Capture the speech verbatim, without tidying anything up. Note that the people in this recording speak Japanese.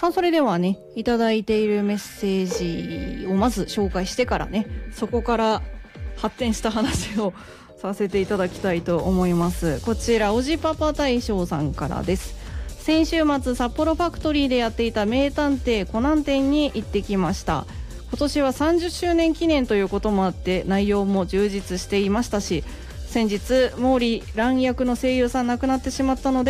さあそれではね、いただいているメッセージをまず紹介してからね、そこから発展した話をさせていただきたいと思います。こちらおじパパ大将さんからです。先週末札幌ファクトリーでやっていた名探偵コナン展に行ってきました。今年はさんじゅっしゅうねん記念ということもあって内容も充実していましたし、先日毛利蘭役の声優さん亡くなってしまったので